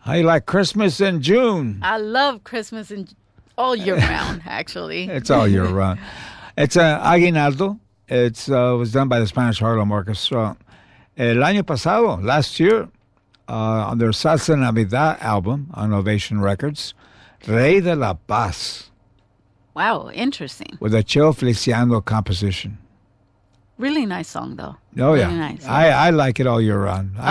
How you like Christmas in June? I love Christmas all year round, actually. It's all year round. It's Aguinaldo. It was done by the Spanish Harlem Orchestra. El año pasado, last year, on their Salsa Navidad album on Ovation Records, Rey de la Paz. Wow, interesting. With a Cheo Feliciano composition. Really nice song, though. Oh, yeah. Really nice. I like it all year round.